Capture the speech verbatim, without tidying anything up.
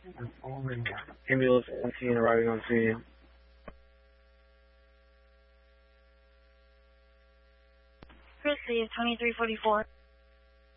Ambulance nineteen arriving on scene. Receive twenty-three forty-four.